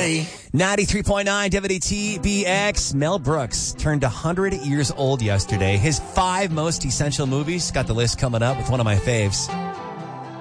way. 93.9 WTBX. Mel Brooks turned 100 years old yesterday. His 5 most essential movies. Got the list coming up with one of my faves.